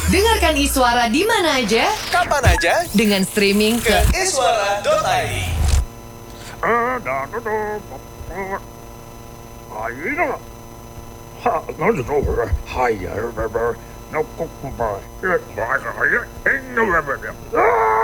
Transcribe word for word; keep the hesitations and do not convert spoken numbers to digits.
Dengarkan Iswara di mana aja, kapan aja, dengan streaming ke ke iswara dot i d. Hi,